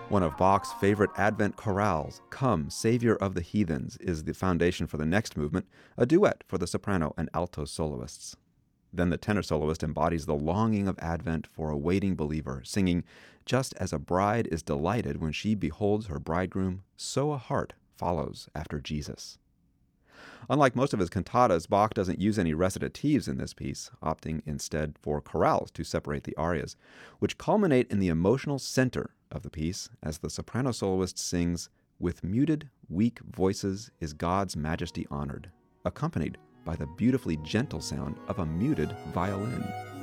One of Bach's favorite Advent chorales, Come, Savior of the Heathens, is the foundation for the next movement, a duet for the soprano and alto soloists. Then the tenor soloist embodies the longing of Advent for a waiting believer, singing, Just as a bride is delighted when she beholds her bridegroom, so a heart follows after Jesus. Unlike most of his cantatas, Bach doesn't use any recitatives in this piece, opting instead for chorales to separate the arias, which culminate in the emotional center of the piece as the soprano soloist sings, With muted, weak voices is God's majesty honored, accompanied by the beautifully gentle sound of a muted violin.